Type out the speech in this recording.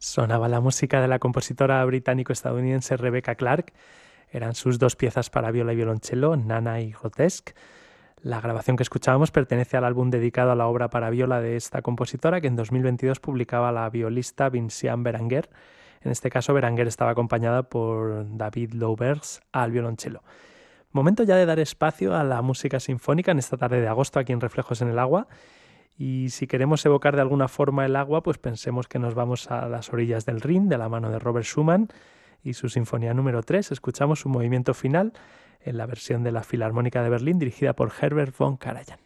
Sonaba la música de la compositora británico-estadounidense Rebecca Clark. Eran sus dos piezas para viola y violonchelo, Nana y Grotesque. La grabación que escuchábamos pertenece al álbum dedicado a la obra para viola de esta compositora, que en 2022 publicaba la violista Vinciane Beranger. En este caso, Beranger estaba acompañada por David Laubers al violonchelo. Momento ya de dar espacio a la música sinfónica en esta tarde de agosto aquí en Reflejos en el Agua. Y si queremos evocar de alguna forma el agua, pues pensemos que nos vamos a las orillas del Rin, de la mano de Robert Schumann y su Sinfonía número 3. Escuchamos su movimiento final en la versión de la Filarmónica de Berlín dirigida por Herbert von Karajan.